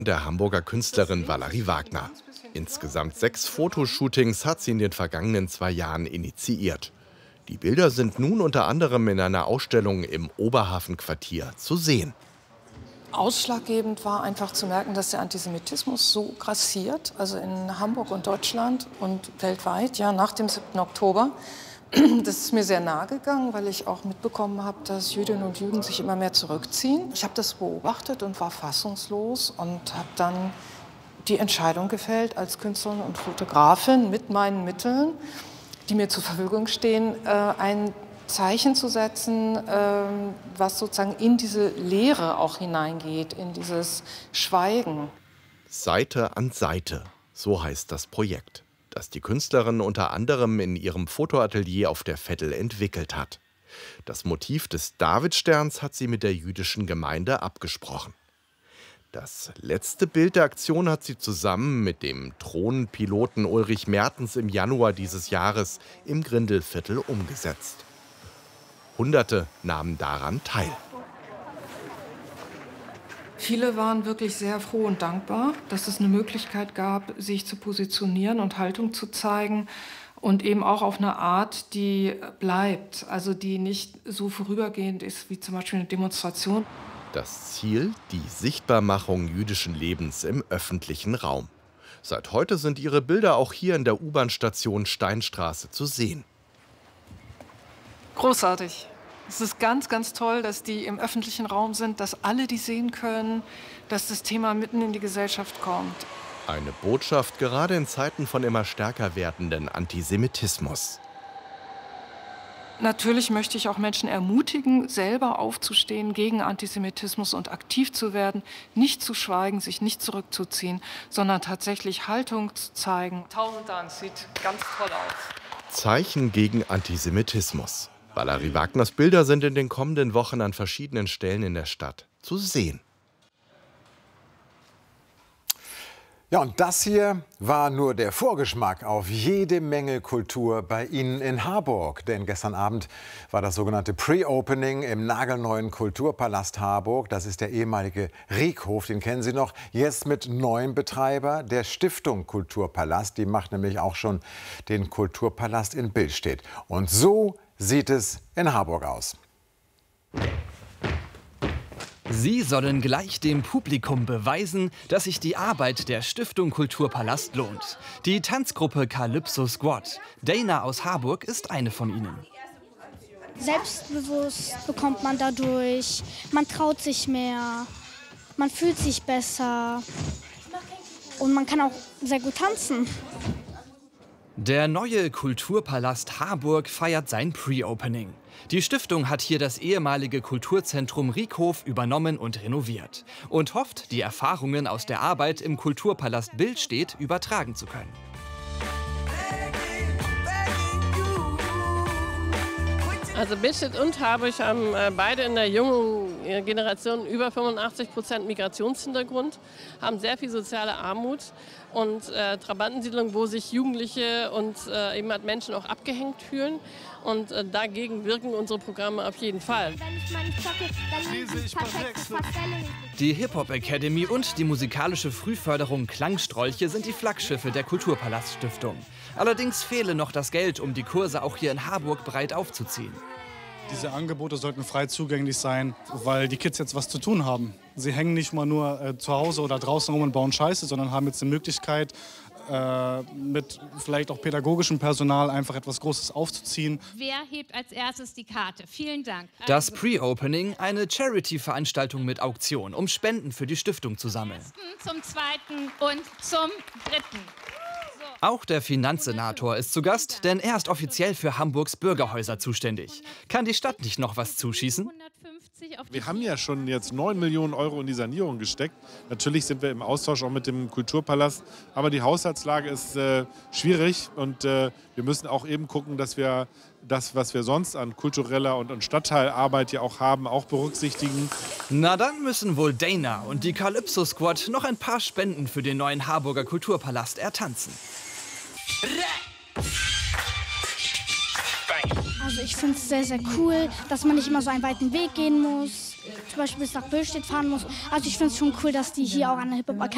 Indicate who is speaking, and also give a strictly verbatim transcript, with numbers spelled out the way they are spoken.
Speaker 1: Der Hamburger Künstlerin Valerie Wagner. Insgesamt sechs Fotoshootings hat sie in den vergangenen zwei Jahren initiiert. Die Bilder sind nun unter anderem in einer Ausstellung im Oberhafenquartier zu sehen.
Speaker 2: Ausschlaggebend war einfach zu merken, dass der Antisemitismus so grassiert, also in Hamburg und Deutschland und weltweit, ja, nach dem siebten Oktober. Das ist mir sehr nahe gegangen, weil ich auch mitbekommen habe, dass Jüdinnen und Juden sich immer mehr zurückziehen. Ich habe das beobachtet und war fassungslos und habe dann die Entscheidung gefällt, als Künstlerin und Fotografin mit meinen Mitteln, die mir zur Verfügung stehen, ein Zeichen zu setzen, was sozusagen in diese Leere auch hineingeht, in dieses Schweigen.
Speaker 1: Seite an Seite, so heißt das Projekt, das die Künstlerin unter anderem in ihrem Fotoatelier auf der Veddel entwickelt hat. Das Motiv des Davidsterns hat sie mit der jüdischen Gemeinde abgesprochen. Das letzte Bild der Aktion hat sie zusammen mit dem Drohnenpiloten Ulrich Mertens im Januar dieses Jahres im Grindelviertel umgesetzt. Hunderte nahmen daran teil.
Speaker 2: Viele waren wirklich sehr froh und dankbar, dass es eine Möglichkeit gab, sich zu positionieren und Haltung zu zeigen und eben auch auf eine Art, die bleibt, also die nicht so vorübergehend ist wie zum Beispiel eine Demonstration.
Speaker 1: Das Ziel, die Sichtbarmachung jüdischen Lebens im öffentlichen Raum. Seit heute sind ihre Bilder auch hier in der U-Bahn-Station Steinstraße zu sehen.
Speaker 2: Großartig. Es ist ganz, ganz toll, dass die im öffentlichen Raum sind, dass alle die sehen können, dass das Thema mitten in die Gesellschaft kommt.
Speaker 1: Eine Botschaft gerade in Zeiten von immer stärker werdenden Antisemitismus.
Speaker 2: Natürlich möchte ich auch Menschen ermutigen, selber aufzustehen gegen Antisemitismus und aktiv zu werden, nicht zu schweigen, sich nicht zurückzuziehen, sondern tatsächlich Haltung zu zeigen. Tausend Dank, sieht ganz toll aus.
Speaker 1: Zeichen gegen Antisemitismus. Valerie Wagners Bilder sind in den kommenden Wochen an verschiedenen Stellen in der Stadt zu sehen.
Speaker 3: Ja, und das hier war nur der Vorgeschmack auf jede Menge Kultur bei Ihnen in Harburg. Denn gestern Abend war das sogenannte Pre-Opening im nagelneuen Kulturpalast Harburg. Das ist der ehemalige Riekhof, den kennen Sie noch. Jetzt mit neuem Betreiber, der Stiftung Kulturpalast. Die macht nämlich auch schon den Kulturpalast in Billstedt. Und so sieht es in Harburg aus.
Speaker 4: Sie sollen gleich dem Publikum beweisen, dass sich die Arbeit der Stiftung Kulturpalast lohnt. Die Tanzgruppe Calypso Squad. Dana aus Harburg ist eine von ihnen.
Speaker 5: Selbstbewusst bekommt man dadurch, man traut sich mehr, man fühlt sich besser und man kann auch sehr gut tanzen.
Speaker 4: Der neue Kulturpalast Harburg feiert sein Pre-Opening. Die Stiftung hat hier das ehemalige Kulturzentrum Riekhof übernommen und renoviert und hofft, die Erfahrungen aus der Arbeit im Kulturpalast Billstedt übertragen zu können.
Speaker 6: Also Billstedt und Harburg haben äh, beide in der jungen äh, Generation über fünfundachtzig Prozent Migrationshintergrund, haben sehr viel soziale Armut und äh, Trabantensiedlung, wo sich Jugendliche und äh, eben halt Menschen auch abgehängt fühlen. Und äh, dagegen wirken unsere Programme auf jeden Fall.
Speaker 5: Wenn ich mal nicht zocke, dann liege ich perfekt fast alle.
Speaker 4: Die Hip-Hop Academy und die musikalische Frühförderung Klangstrolche sind die Flaggschiffe der Kulturpalast Stiftung. Allerdings fehle noch das Geld, um die Kurse auch hier in Harburg breit aufzuziehen.
Speaker 7: Diese Angebote sollten frei zugänglich sein, weil die Kids jetzt was zu tun haben. Sie hängen nicht mal nur äh, zu Hause oder draußen rum und bauen Scheiße, sondern haben jetzt die Möglichkeit, äh, mit vielleicht auch pädagogischem Personal einfach etwas Großes aufzuziehen.
Speaker 8: Wer hebt als erstes die Karte? Vielen Dank.
Speaker 4: Das Pre-Opening, eine Charity-Veranstaltung mit Auktion, um Spenden für die Stiftung zu sammeln.
Speaker 8: Zum zweiten und zum dritten.
Speaker 4: Auch der Finanzsenator ist zu Gast, denn er ist offiziell für Hamburgs Bürgerhäuser zuständig. Kann die Stadt nicht noch was zuschießen?
Speaker 9: Wir haben ja schon jetzt neun Millionen Euro in die Sanierung gesteckt. Natürlich sind wir im Austausch auch mit dem Kulturpalast. Aber die Haushaltslage ist äh, schwierig und äh, wir müssen auch eben gucken, dass wir das, was wir sonst an kultureller und, und Stadtteilarbeit ja auch haben, auch berücksichtigen.
Speaker 4: Na dann müssen wohl Dana und die Calypso Squad noch ein paar Spenden für den neuen Harburger Kulturpalast ertanzen.
Speaker 5: Also ich finde es sehr, sehr cool, dass man nicht immer so einen weiten Weg gehen muss, zum Beispiel bis nach Billstedt fahren muss. Also ich finde es schon cool, dass die hier auch an der Hip-Hop